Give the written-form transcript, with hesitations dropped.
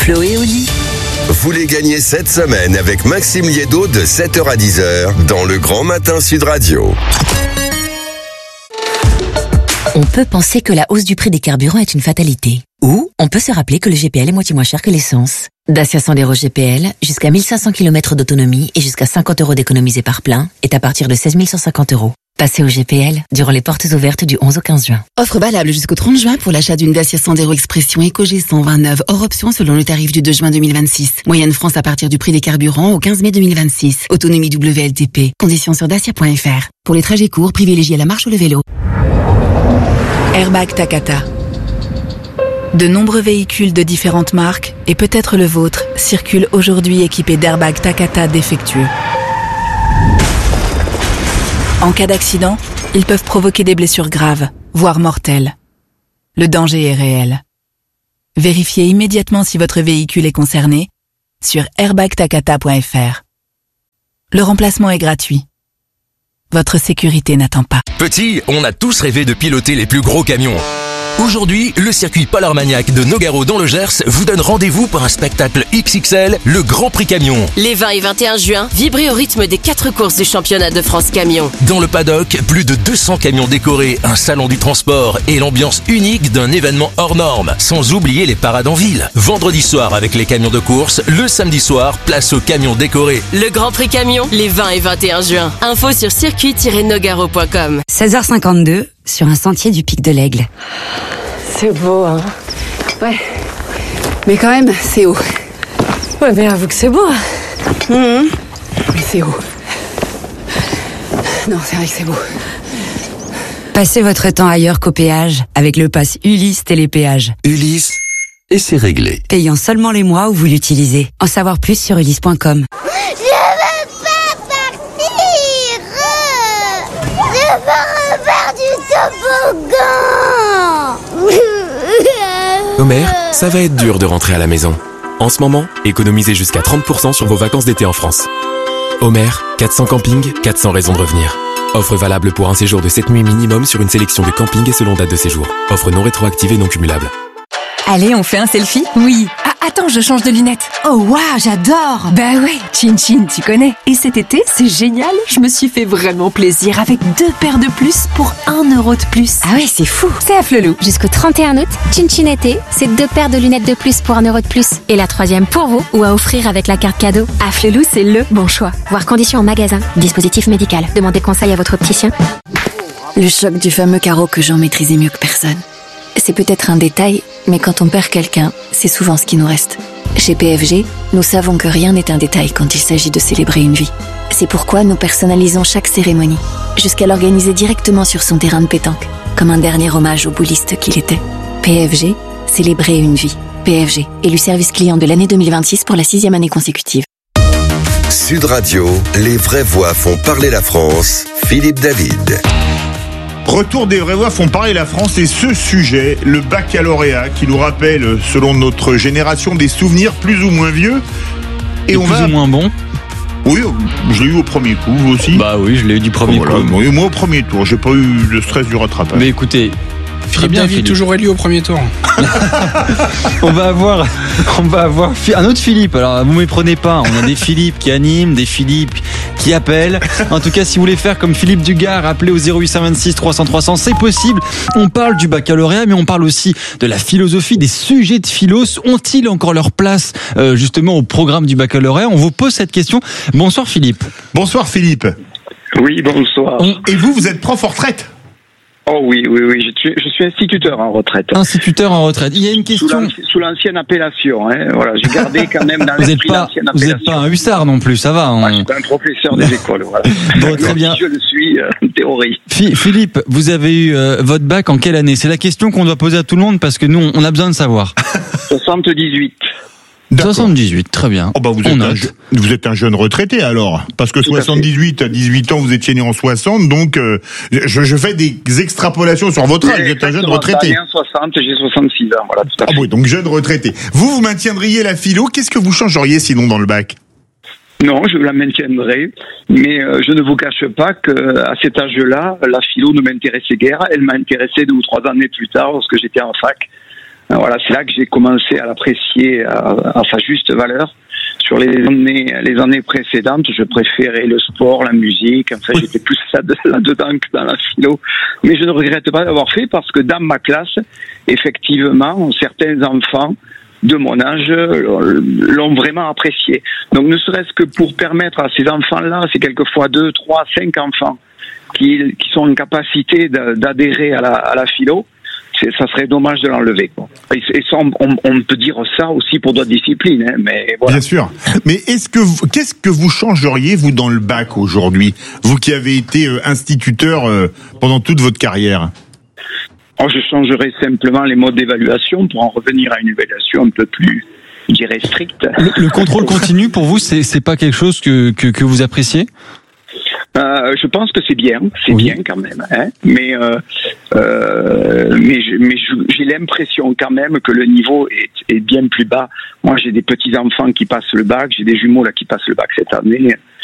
Flo et Oli. Vous les gagnez cette semaine avec Maxime Liédo de 7h à 10h dans le Grand Matin Sud Radio. On peut penser que la hausse du prix des carburants est une fatalité. Ou on peut se rappeler que le GPL est moitié moins cher que l'essence. Dacia Sandero GPL, jusqu'à 1500 km d'autonomie et jusqu'à 50 € d'économisés par plein, est à partir de 16 150 €. Passez au GPL durant les portes ouvertes du 11 au 15 juin. Offre valable jusqu'au 30 juin pour l'achat d'une Dacia Sandero Expression EcoG 129 hors option selon le tarif du 2 juin 2026. Moyenne France à partir du prix des carburants au 15 mai 2026. Autonomie WLTP. Conditions sur dacia.fr. Pour les trajets courts, privilégiez la marche ou le vélo. Airbag Takata. De nombreux véhicules de différentes marques, et peut-être le vôtre, circulent aujourd'hui équipés d'airbags Takata défectueux. En cas d'accident, ils peuvent provoquer des blessures graves, voire mortelles. Le danger est réel. Vérifiez immédiatement si votre véhicule est concerné sur airbagtakata.fr. Le remplacement est gratuit. Votre sécurité n'attend pas. Petit, on a tous rêvé de piloter les plus gros camions. Aujourd'hui, le circuit Polarmaniac de Nogaro dans le Gers vous donne rendez-vous pour un spectacle XXL, le Grand Prix Camion. Les 20 et 21 juin, vibrez au rythme des 4 courses du championnat de France Camion. Dans le paddock, plus de 200 camions décorés, un salon du transport et l'ambiance unique d'un événement hors norme. Sans oublier les parades en ville. Vendredi soir avec les camions de course, le samedi soir, place aux camions décorés. Le Grand Prix Camion, les 20 et 21 juin. Info sur circuit-nogaro.com. 16h52, sur un sentier du Pic de l'Aigle. C'est beau, hein. Ouais. Mais quand même, c'est haut. Ouais, mais avoue que c'est beau. Mais c'est haut. Non, c'est vrai que c'est beau. Passez votre temps ailleurs qu'au péage avec le pass Ulysse Télépéage. Ulysse, et c'est réglé. Payant seulement les mois où vous l'utilisez. En savoir plus sur ulysse.com. Homer, ça va être dur de rentrer à la maison. En ce moment, économisez jusqu'à 30% sur vos vacances d'été en France. Homer, 400 campings, 400 raisons de revenir. Offre valable pour un séjour de 7 nuits minimum sur une sélection de campings et selon date de séjour. Offre non rétroactive et non cumulable. Allez, on fait un selfie? Oui. Ah, attends, je change de lunettes. Oh waouh, j'adore. Bah ouais, Chin Chin, tu connais. Et cet été, c'est génial, je me suis fait vraiment plaisir avec 2 paires de plus pour 1 € de plus. Ah ouais, c'est fou. C'est à Flelou. Jusqu'au 31 août, Chin Chin été, c'est 2 paires de lunettes de plus pour 1 € de plus. Et la 3e pour vous, ou à offrir avec la carte cadeau. À Flelou, c'est le bon choix. Voir conditions en magasin. Dispositif médical. Demandez conseil à votre opticien. Le choc du fameux carreau que Jean maîtrisait mieux que personne. C'est peut-être un détail, mais quand on perd quelqu'un, c'est souvent ce qui nous reste. Chez PFG, nous savons que rien n'est un détail quand il s'agit de célébrer une vie. C'est pourquoi nous personnalisons chaque cérémonie, jusqu'à l'organiser directement sur son terrain de pétanque, comme un dernier hommage au bouliste qu'il était. PFG, célébrer une vie. PFG, élu service client de l'année 2026 pour la 6e année consécutive. Sud Radio, les vraies voix font parler la France. Philippe David. Retour des vraies voix font parler la France et ce sujet, le baccalauréat, qui nous rappelle, selon notre génération, des souvenirs plus ou moins vieux. Et on plus ou moins bons. Oui, je l'ai eu au premier coup, vous aussi. Bah oui, je l'ai eu du premier coup. Oui, moi au premier tour, j'ai pas eu le stress du rattrapage. Mais écoutez, Philippe David, toujours élu au premier tour. on va avoir un autre Philippe. Alors, vous méprenez pas. On a des Philippe qui animent, des Philippe qui appellent. En tout cas, si vous voulez faire comme Philippe Dugard, appelez au 0826 300 300, c'est possible. On parle du baccalauréat, mais on parle aussi de la philosophie, des sujets de philos. Ont-ils encore leur place, justement, au programme du baccalauréat? On vous pose cette question. Bonsoir Philippe. Bonsoir Philippe. Oui, bonsoir. Et vous êtes prof en retraite? Oh oui, je suis instituteur en retraite. Instituteur en retraite. Il y a une question. Sous l'ancienne appellation, hein. Voilà, j'ai gardé quand même dans l'esprit l'ancienne appellation. Vous n'êtes pas un hussard non plus, ça va. Je suis pas un professeur des écoles, voilà. Bon, très bien. Je le suis, en théorie. Philippe, vous avez eu votre bac en quelle année? C'est la question qu'on doit poser à tout le monde parce que nous, on a besoin de savoir. 78. D'accord. 78, très bien. Oh bah vous êtes un jeune retraité alors, parce que tout 78 à 18 ans vous étiez né en 60, donc je fais des extrapolations sur votre âge. Vous êtes un jeune retraité. J'ai 60, j'ai 66 ans, voilà, tout à fait. Ah oui, donc jeune retraité. Vous maintiendriez la philo, qu'est-ce que vous changeriez sinon dans le bac? Non, je la maintiendrai, mais je ne vous cache pas que à cet âge-là, la philo ne m'intéressait guère. Elle m'a intéressé 2 ou 3 années plus tard, lorsque j'étais en fac. Voilà, c'est là que j'ai commencé à l'apprécier à sa juste valeur. Sur les années précédentes, je préférais le sport, la musique. Enfin, j'étais plus là-dedans que dans la philo. Mais je ne regrette pas d'avoir fait parce que dans ma classe, effectivement, certains enfants de mon âge l'ont vraiment apprécié. Donc, ne serait-ce que pour permettre à ces enfants-là, c'est quelquefois 2, 3, 5 enfants qui sont en capacité d'adhérer à la philo, ça serait dommage de l'enlever, quoi. Et ça, on peut dire ça aussi pour d'autres disciplines, hein, mais voilà. Bien sûr. Mais qu'est-ce que vous changeriez, vous, dans le bac aujourd'hui? Vous qui avez été instituteur pendant toute votre carrière. Je changerais simplement les modes d'évaluation pour en revenir à une évaluation un peu plus, je dirais, stricte. Le contrôle continu, pour vous, c'est pas quelque chose que vous appréciez? Je pense que c'est bien quand même, hein. Mais j'ai l'impression quand même que le niveau est bien plus bas. Moi, j'ai des petits enfants qui passent le bac, j'ai des jumeaux là qui passent le bac cette année.